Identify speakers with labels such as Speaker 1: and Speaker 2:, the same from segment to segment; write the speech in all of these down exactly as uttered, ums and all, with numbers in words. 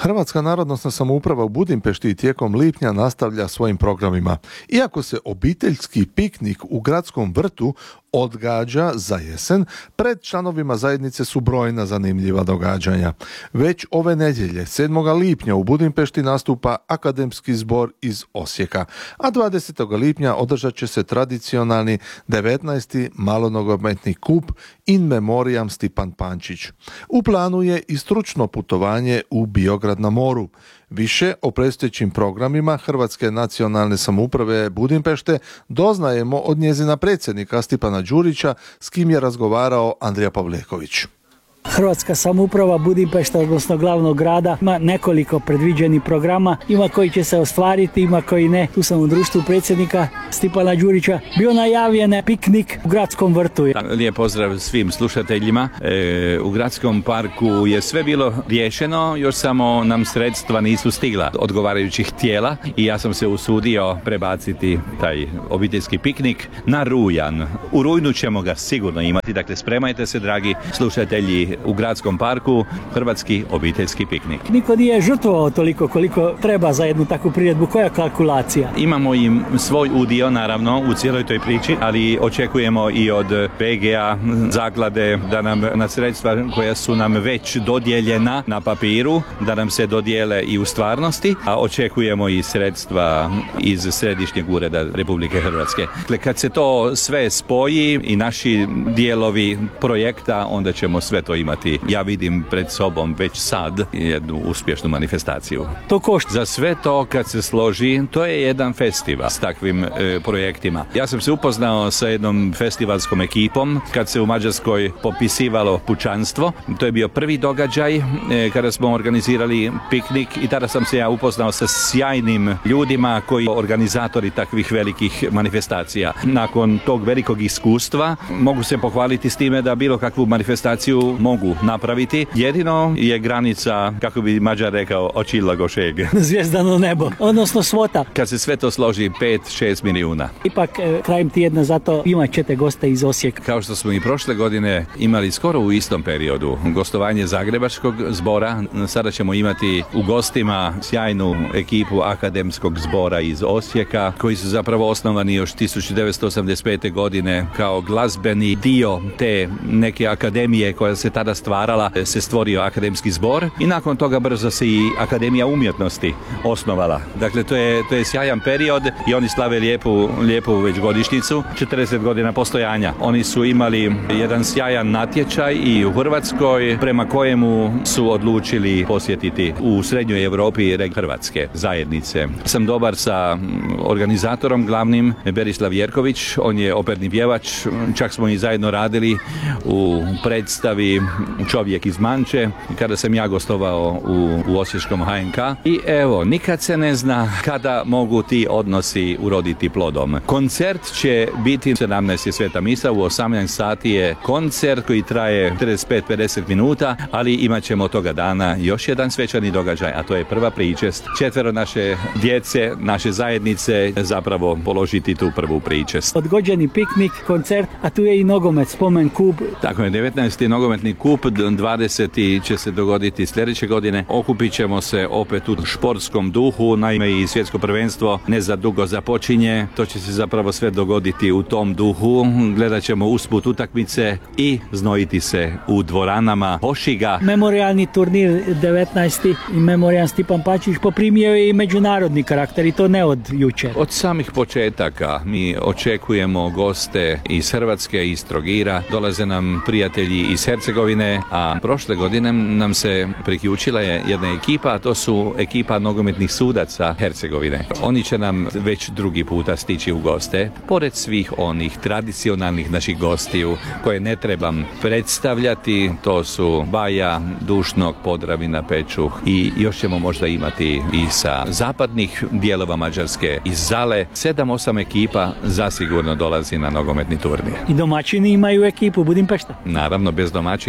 Speaker 1: Hrvatska narodnosna samouprava u Budimpešti tijekom lipnja nastavlja svojim programima. Iako se obiteljski piknik u gradskom vrtu odgađa za jesen, pred članovima zajednice su brojna zanimljiva događanja. Već ove nedjelje, sedmoga lipnja, u Budimpešti nastupa Akademski zbor iz Osijeka, a dvadesetog lipnja održat će se tradicionalni devetnaesti malonogometni kup In Memoriam Stipan Pančić. U planu je i stručno putovanje u Biograd na moru. Više o predstojećim programima Hrvatske nacionalne samouprave Budimpešte doznajemo od njezina predsjednika Stipana Đurića, s kim je razgovarao Andrija Pavleković.
Speaker 2: Hrvatska samouprava Budimpešta, odnosno glavnog grada, ima nekoliko predviđenih programa, ima koji će se ostvariti, ima koji ne. Tu sam u društvu predsjednika Stipana Đurića. Bio najavljen piknik u gradskom vrtu.
Speaker 3: Lijep pozdrav svim slušateljima. E, u gradskom parku je sve bilo riješeno, još samo nam sredstva nisu stigla odgovarajućih tijela i ja sam se usudio prebaciti taj obiteljski piknik na rujan. U rujnu ćemo ga sigurno imati, dakle spremajte se, dragi slušatelji, u gradskom parku Hrvatski obiteljski piknik.
Speaker 2: Niko nije žrtvovao toliko koliko treba za jednu takvu priredbu. Koja kalkulacija?
Speaker 3: Imamo im svoj udio naravno u cijeloj toj priči, ali očekujemo i od P G A zaklade da nam na sredstva koja su nam već dodijeljena na papiru, da nam se dodijele i u stvarnosti, a očekujemo i sredstva iz Središnjeg ureda Republike Hrvatske. Dakle, kad se to sve spoji i naši dijelovi projekta, onda ćemo sve to imati. Ja vidim pred sobom već sad jednu uspješnu manifestaciju.
Speaker 2: To košta.
Speaker 3: Za sve to kad se složi, to je jedan festival s takvim e, projektima. Ja sam se upoznao sa jednom festivalskom ekipom kad se u Mađarskoj popisivalo pučanstvo. To je bio prvi događaj e, kada smo organizirali piknik i tada sam se ja upoznao sa sjajnim ljudima koji organizatori takvih velikih manifestacija. Nakon tog velikog iskustva mogu se pohvaliti s time da bilo kakvu manifestaciju mogu napraviti. Jedino je granica, kako bi Mađar rekao, očila gošeg.
Speaker 2: Zvijezdano nebo, odnosno svota.
Speaker 3: Kad se sve to složi, pet šest milijuna.
Speaker 2: Ipak e, krajem tjedna zato imat ćete goste iz Osijeka.
Speaker 3: Kao što smo i prošle godine imali skoro u istom periodu gostovanje Zagrebačkog zbora, sada ćemo imati u gostima sjajnu ekipu Akademskog zbora iz Osijeka, koji su zapravo osnovani još tisuću devetsto osamdeset pete. godine kao glazbeni dio te neke akademije koja se tada stvarala, se stvorio Akademski zbor i nakon toga brzo se i Akademija umjetnosti osnovala. Dakle, to je, to je sjajan period i oni slave lijepu, lijepu već godišnjicu, četrdeset godina postojanja. Oni su imali jedan sjajan natječaj i u Hrvatskoj prema kojemu su odlučili posjetiti u Srednjoj Europi Hrvatske zajednice. Sam dobar sa organizatorom glavnim, Berislav Jerković, on je operni pjevač, čak smo i zajedno radili u predstavi Čovjek iz Manče, kada sam ja gostovao u, u Osječkom H N K. I evo, nikad se ne zna kada mogu ti odnosi uroditi plodom. Koncert će biti sedamnaest je Sveta misa, u osamnaest sati je koncert koji traje trideset pet do pedeset minuta, ali imat ćemo toga dana još jedan svečani događaj, a to je prva pričest. Četvero naše djece, naše zajednice zapravo položiti tu prvu pričest.
Speaker 2: Odgođeni piknik, koncert, a tu je i nogomet, spomen kup.
Speaker 3: Tako je, devetnaesti nogometni kup, dvadeseti će se dogoditi sljedeće godine. Okupit ćemo se opet u športskom duhu, naime i svjetsko prvenstvo ne za dugo započinje. To će se zapravo sve dogoditi u tom duhu. Gledat ćemo usput utakmice i znojiti se u dvoranama Pošiga.
Speaker 2: Memorijalni turnir devetnaesti i Memorijalni Stipan Pančić poprimio je i međunarodni karakter i to ne od jučer.
Speaker 3: Od samih početaka mi očekujemo goste iz Hrvatske, iz Trogira. Dolaze nam prijatelji iz Hercegovine, a prošle godine nam se priključila je jedna ekipa, a to su ekipa nogometnih sudaca Hercegovine. Oni će nam već drugi puta stići u goste, pored svih onih tradicionalnih naših gostiju koje ne trebam predstavljati, to su Baja, Dušnok, Podravina, Pečuh i još ćemo možda imati i sa zapadnih dijelova Mađarske, iz Zale. Sedam, osam ekipa zasigurno dolazi na nogometni turnir.
Speaker 2: I domaćini imaju ekipu Budimpešta?
Speaker 3: Naravno, bez domaćina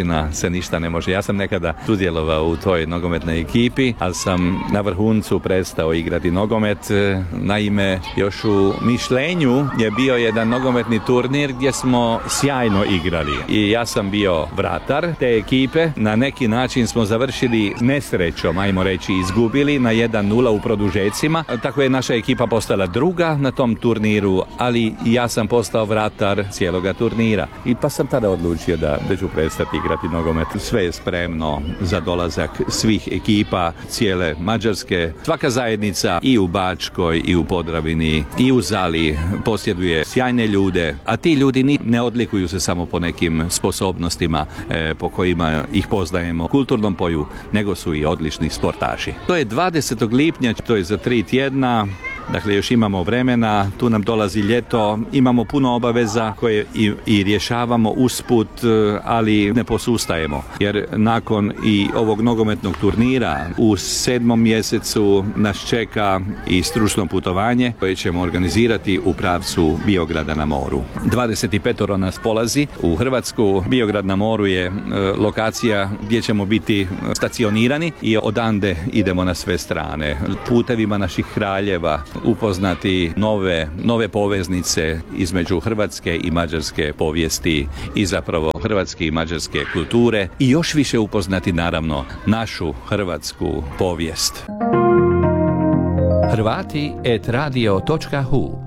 Speaker 3: godina se ništa ne može. Ja sam nekada sudjelovao u toj nogometnoj ekipi, ali sam na vrhuncu prestao igrati nogomet. Naime, još u mišljenju je bio jedan nogometni turnir gdje smo sjajno igrali. I ja sam bio vratar te ekipe. Na neki način smo završili nesrećom, ajmo reći, izgubili na jedan nula u produžecima. Tako je naša ekipa postala druga na tom turniru, ali ja sam postao vratar cijeloga turnira. I pa sam tada odlučio da, da ću prestati igrati nogomet. Sve je spremno za dolazak svih ekipa cijele Mađarske. Svaka zajednica i u Bačkoj i u Podravini i u Zali posjeduje sjajne ljude, a ti ljudi ni, ne odlikuju se samo po nekim sposobnostima e, po kojima ih poznajemo kulturnom poju, nego su i odlični sportaši. To je dvadesetog lipnja, to je za tri tjedna. Dakle, još imamo vremena, tu nam dolazi ljeto, imamo puno obaveza koje i, i rješavamo usput, ali ne posustajemo. Jer nakon i ovog nogometnog turnira u sedmom mjesecu nas čeka i stručno putovanje koje ćemo organizirati u pravcu Biograda na moru. dvadeset pet nas polazi u Hrvatsku. Biograd na moru je e, lokacija gdje ćemo biti stacionirani i odande idemo na sve strane. Putevima naših kraljeva, upoznati nove, nove poveznice između hrvatske i mađarske povijesti i zapravo hrvatske i mađarske kulture i još više upoznati naravno našu hrvatsku povijest.
Speaker 4: Hrvati et radio točka hu